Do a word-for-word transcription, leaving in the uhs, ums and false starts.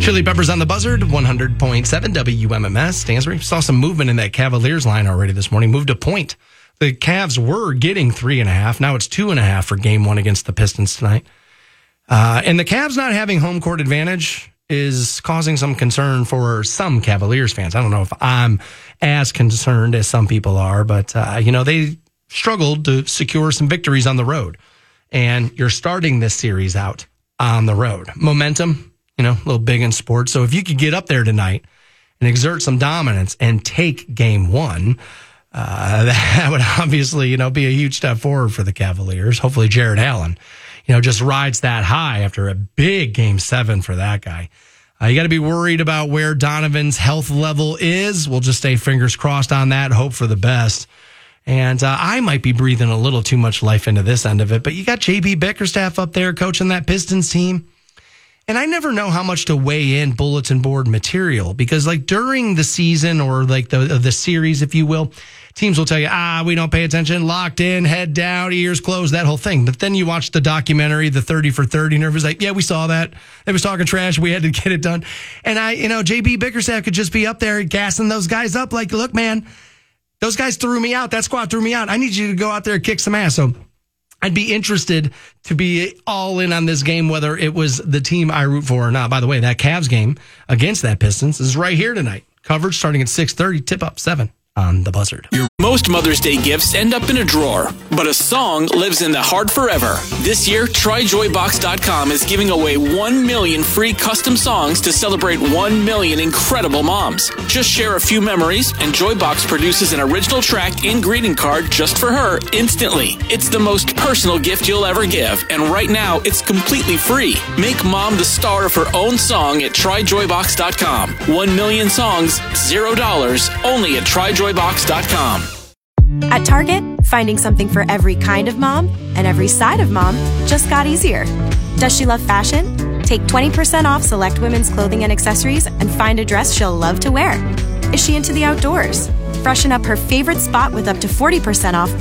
Chili Peppers on the Buzzard, one hundred point seven W M M S. Stansbury saw some movement in that Cavaliers line already this morning. Moved a point. The Cavs were getting three and a half. Now it's two and a half for game one against the Pistons tonight. Uh, and the Cavs not having home court advantage is causing some concern for some Cavaliers fans. I don't know if I'm as concerned as some people are, but, uh, you know, they struggled to secure some victories on the road. And you're starting this series out on the road. Momentum, you know, a little big in sports. So if you could get up there tonight and exert some dominance and take game one, uh, that would obviously, you know, be a huge step forward for the Cavaliers. Hopefully Jared Allen, you know, just rides that high after a big game seven for that guy. Uh, you got to be worried about where Donovan's health level is. We'll just stay fingers crossed on that, hope for the best. And uh, I might be breathing a little too much life into this end of it, but you got J B Bickerstaff up there coaching that Pistons team. And I never know how much to weigh in bulletin board material because, like, during the season or like the the series, if you will, teams will tell you, ah, we don't pay attention, locked in, head down, ears closed, that whole thing. But then you watch the documentary, the thirty for thirty, and everybody's like, yeah, we saw that. They was talking trash. We had to get it done. And I, you know, J B Bickerstaff could just be up there gassing those guys up like, look, man, those guys threw me out. That squad threw me out. I need you to go out there and kick some ass. So I'd be interested to be all in on this game, whether it was the team I root for or not. By the way, that Cavs game against that Pistons is right here tonight. Coverage starting at six thirty, tip up seven on the Buzzard. Most Mother's Day gifts end up in a drawer, but a song lives in the heart forever. This year, Try Joy Box dot com is giving away one million free custom songs to celebrate one million incredible moms. Just share a few memories, and Joybox produces an original track and greeting card just for her instantly. It's the most personal gift you'll ever give, and right now, it's completely free. Make mom the star of her own song at Try Joy Box dot com. One million songs, zero dollars, only at Try Joy Box dot com. At Target, finding something for every kind of mom and every side of mom just got easier. Does she love fashion? Take twenty percent off select women's clothing and accessories and find a dress she'll love to wear. Is she into the outdoors? Freshen up her favorite spot with up to forty percent off